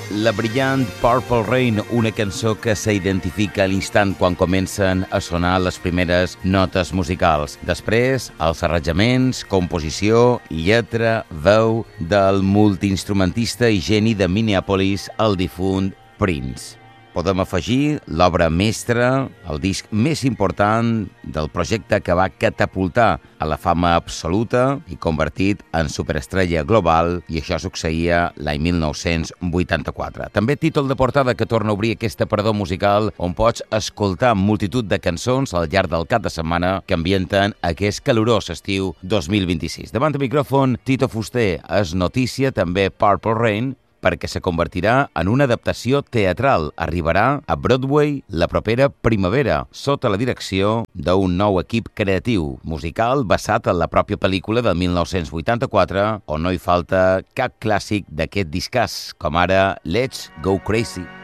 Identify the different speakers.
Speaker 1: la brillant Purple Rain, una cançó que s'identifica a l'instant quan comencen a sonar les primeres notes musicals. Després, els arranjaments, composició i lletra, veu del multiinstrumentista i geni de Minneapolis, el difunt Prince. Podem afegir l'obra mestra, el disc més important del projecte que va catapultar a la fama absoluta i convertit en superestrella global, i això succeïa l'any 1984. També títol de portada que torna a obrir aquesta parador musical on pots escoltar multitud de cançons al llarg del cap de setmana que ambienten aquest calorós estiu 2026. Davant el micròfon, Tito Fuster. És notícia també Purple Rain, perquè se convertirà en una adaptació teatral. Arribarà a Broadway la propera primavera, sota la direcció d'un nou equip creatiu musical basat en la pròpia pel·lícula del 1984, on no hi falta cap clàssic d'aquest discàs, com ara Let's Go Crazy.